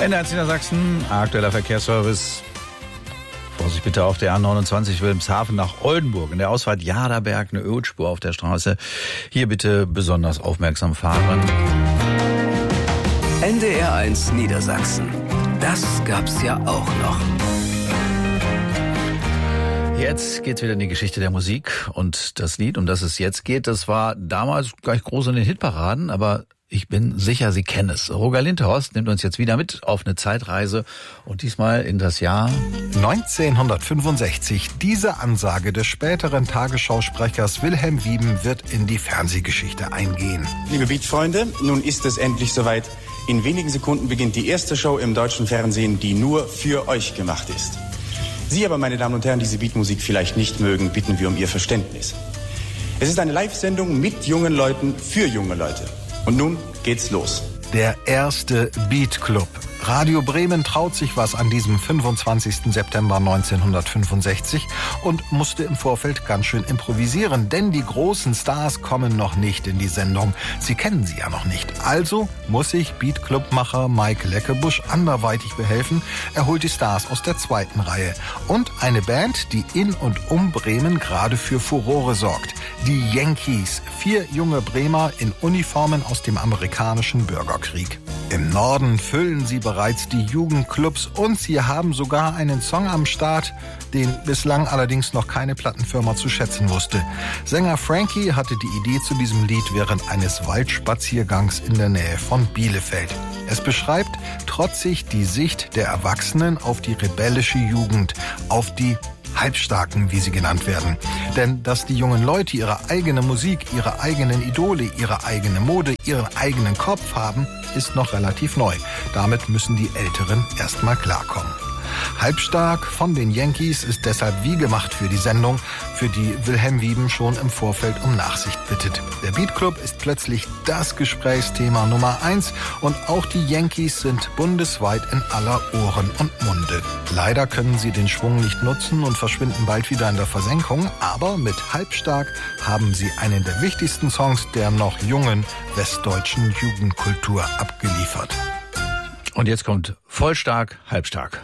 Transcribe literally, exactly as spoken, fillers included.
N eins Niedersachsen, aktueller Verkehrsservice. Vorsicht bitte auf der A neunundzwanzig Wilhelmshaven nach Oldenburg. In der Ausfahrt Jaderberg eine Ölspur auf der Straße. Hier bitte besonders aufmerksam fahren. N D R eins Niedersachsen. Das gab's ja auch noch. Jetzt geht's wieder in die Geschichte der Musik. Und das Lied, um das es jetzt geht, das war damals gar nicht groß in den Hitparaden, aber ich bin sicher, Sie kennen es. Roger Linthorst nimmt uns jetzt wieder mit auf eine Zeitreise und diesmal in das Jahr neunzehnhundertfünfundsechzig. Diese Ansage des späteren Tagesschausprechers Wilhelm Wieben wird in die Fernsehgeschichte eingehen. Liebe Beat-Freunde, nun ist es endlich soweit. In wenigen Sekunden beginnt die erste Show im deutschen Fernsehen, die nur für euch gemacht ist. Sie aber, meine Damen und Herren, die diese Beatmusik vielleicht nicht mögen, bitten wir um Ihr Verständnis. Es ist eine Live-Sendung mit jungen Leuten für junge Leute. Und nun geht's los. Der erste Beat Club. Radio Bremen traut sich was an diesem fünfundzwanzigsten September neunzehnhundertfünfundsechzig und musste im Vorfeld ganz schön improvisieren, denn die großen Stars kommen noch nicht in die Sendung. Sie kennen sie ja noch nicht. Also muss sich Beat Club-Macher Mike Leckebusch anderweitig behelfen. Er holt die Stars aus der zweiten Reihe. Und eine Band, die in und um Bremen gerade für Furore sorgt. Die Yankees. Vier junge Bremer in Uniformen aus dem amerikanischen Bürgerkrieg. Im Norden füllen sie bereits die Jugendclubs und sie haben sogar einen Song am Start, den bislang allerdings noch keine Plattenfirma zu schätzen wusste. Sänger Frankie hatte die Idee zu diesem Lied während eines Waldspaziergangs in der Nähe von Bielefeld. Es beschreibt trotzig die Sicht der Erwachsenen auf die rebellische Jugend, auf die Halbstarken, wie sie genannt werden. Denn dass die jungen Leute ihre eigene Musik, ihre eigenen Idole, ihre eigene Mode, ihren eigenen Kopf haben, ist noch relativ neu. Damit müssen die Älteren erstmal klarkommen. Halbstark von den Yankees ist deshalb wie gemacht für die Sendung, für die Wilhelm Wieben schon im Vorfeld um Nachsicht bittet. Der Beat Club ist plötzlich das Gesprächsthema Nummer eins und auch die Yankees sind bundesweit in aller Ohren und Munde. Leider können sie den Schwung nicht nutzen und verschwinden bald wieder in der Versenkung, aber mit Halbstark haben sie einen der wichtigsten Songs der noch jungen westdeutschen Jugendkultur abgeliefert. Und jetzt kommt Vollstark, Halbstark.